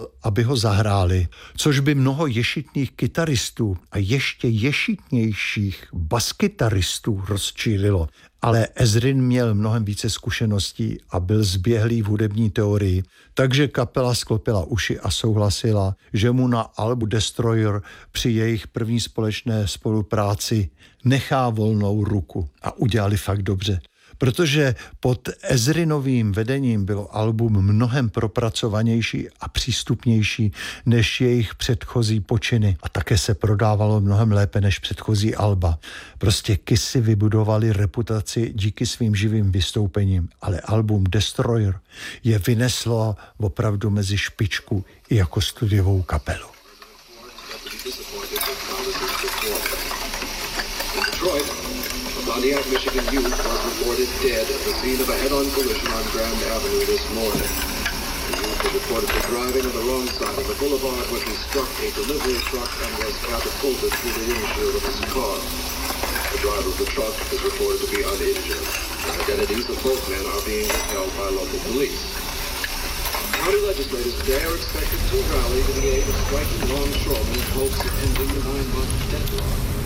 aby ho zahráli, což by mnoho ješitných kytaristů a ještě ješitnějších baskytaristů rozčílilo. Ale Ezrin měl mnohem více zkušeností a byl zběhlý v hudební teorii, takže kapela sklopila uši a souhlasila, že mu na albu Destroyer při jejich první společné spolupráci nechá volnou ruku a udělali fakt dobře. Protože pod Ezrinovým vedením bylo album mnohem propracovanější a přístupnější než jejich předchozí počiny a také se prodávalo mnohem lépe než předchozí alba. Prostě Kiss si vybudovali reputaci díky svým živým vystoupením, ale album Destroyer je vyneslo opravdu mezi špičku i jako studiovou kapelu. Pontiac, Michigan youth was reported dead at the scene of a head-on collision on Grand Avenue this morning. The youth was reportedly driving on the wrong side of the boulevard when he struck a delivery truck and was catapulted through the windshield of his car. The driver of the truck is reported to be uninjured. The identities of both men are being withheld by local police. County legislators today are expected to rally to the aid of striking longshoremen in hopes of ending the 9-month deadlock.